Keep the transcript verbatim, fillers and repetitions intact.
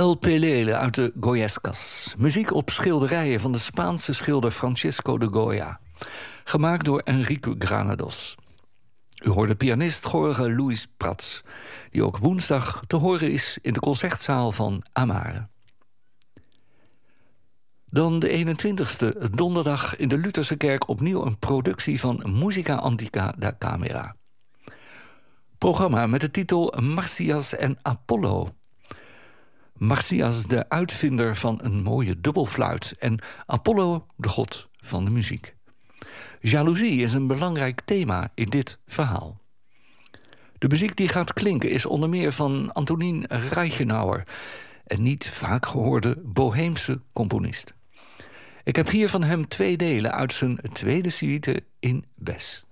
El Pelele uit de Goyescas. Muziek op schilderijen van de Spaanse schilder Francisco de Goya. Gemaakt door Enrique Granados. U hoorde pianist Jorge Luis Prats, die ook woensdag te horen is in de concertzaal van Amare. Dan de eenentwintigste, donderdag in de Lutherse kerk opnieuw een productie van Musica Antica da Camera. Programma met de titel Marsyas en Apollo. Marsyas, de uitvinder van een mooie dubbelfluit, en Apollo, de god van de muziek. Jaloezie is een belangrijk thema in dit verhaal. De muziek die gaat klinken is onder meer van Antonín Reichenauer, een niet vaak gehoorde boheemse componist. Ik heb hier van hem twee delen uit zijn tweede suite in Bes.